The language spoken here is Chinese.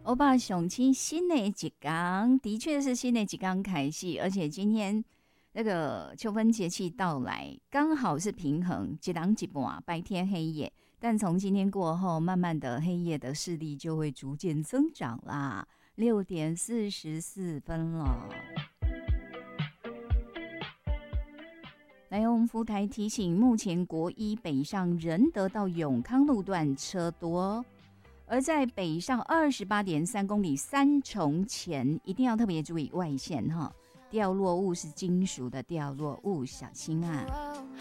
欧巴雄亲新的一天，的确是新的一天开始，而且今天那个秋分节气到来，刚好是平衡，一人一半，白天黑夜。但从今天过后，慢慢的黑夜的势力就会逐渐增长啦。6:44了。来，我们福台提醒，目前国一北上仁德到永康路段车多，而在北上28.3公里三重前，一定要特别注意外线哈，掉落物是金属的掉落物，小心啊。